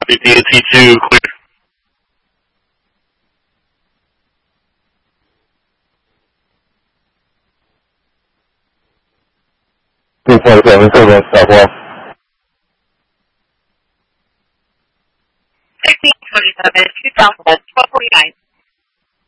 T2, clear. T27, Southwest, Southwest. 1627, 2 Southwest, 1249.